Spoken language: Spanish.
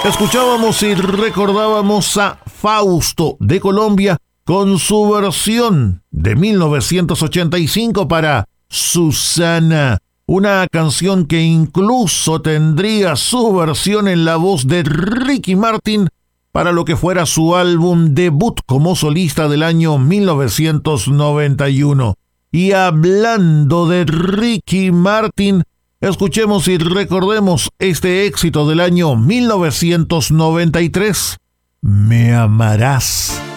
Escuchábamos y recordábamos a Fausto de Colombia con su versión de 1985 para Susana, una canción que incluso tendría su versión en la voz de Ricky Martin para lo que fuera su álbum debut como solista del año 1991. Y hablando de Ricky Martin, escuchemos y recordemos este éxito del año 1993, Me amarás.